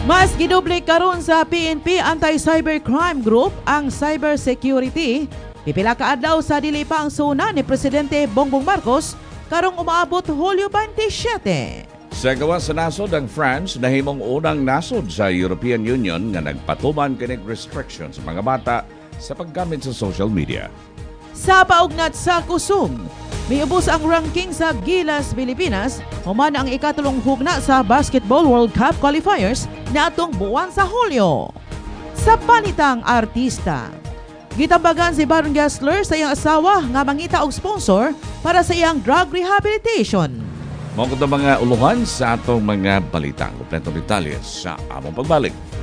Mas gidoble karon sa PNP Anti-Cybercrime Group ang cybersecurity. Pipila ka adlaw sa dili pa ang suna ni Presidente Bongbong Marcos karong umaabot Hulyo 27. Sa gawas sa nasod ang France, nahimong unang nasod sa European Union nga nagpatuman kining restrictions sa mga bata sa paggamit sa social media. Sa paugnat sa kusog, miubos ang ranking sa Gilas, Pilipinas, human ang ikatulong hugna sa Basketball World Cup qualifiers na atong buwan sa Hulyo. Sa panitang artista, gitambagan si Baron Gessler sa iyang asawa nga mangita og sponsor para sa iyang drug rehabilitation. Mga mga uluhan sa atong mga balitang. Kompletong detalye sa among pagbalik.